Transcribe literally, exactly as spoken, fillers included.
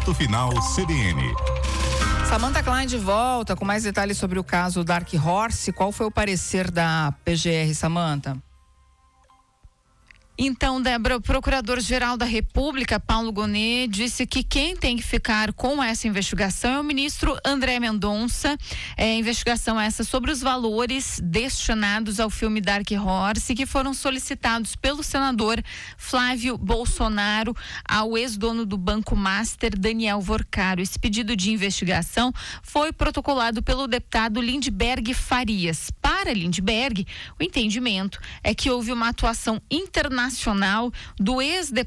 Posto Final C D N. Samantha Klein de volta com mais detalhes sobre o caso Dark Horse. Qual foi o parecer da P G R, Samantha? Então, Débora, o Procurador-Geral da República, Paulo Gonet, disse que quem tem que ficar com essa investigação é o ministro André Mendonça. É, investigação essa sobre os valores destinados ao filme Dark Horse, que foram solicitados pelo senador Flávio Bolsonaro ao ex-dono do Banco Master, Daniel Vorcaro. Esse pedido de investigação foi protocolado pelo deputado Lindbergh Farias. Para Lindbergh, o entendimento é que houve uma atuação internacional do ex-deputado